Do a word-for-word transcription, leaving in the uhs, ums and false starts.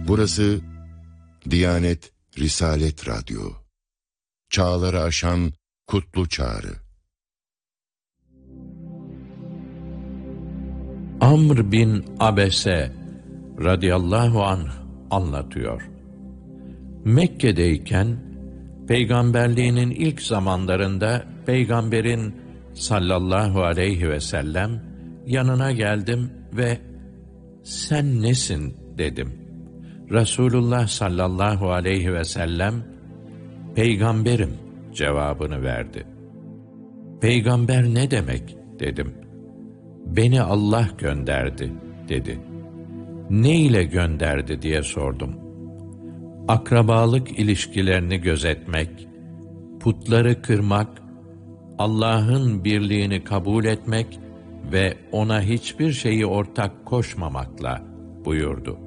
Burası Diyanet Risalet Radyo. Çağları aşan kutlu çağrı. Amr bin Abese radıyallahu anh anlatıyor. Mekke'deyken peygamberliğinin ilk zamanlarında peygamberin sallallahu aleyhi ve sellem yanına geldim ve sen nesin dedim. Resulullah sallallahu aleyhi ve sellem peygamberim cevabını verdi. Peygamber ne demek dedim. Beni Allah gönderdi dedi. Ne ile gönderdi diye sordum. Akrabalık ilişkilerini gözetmek, putları kırmak, Allah'ın birliğini kabul etmek ve ona hiçbir şeyi ortak koşmamakla buyurdu.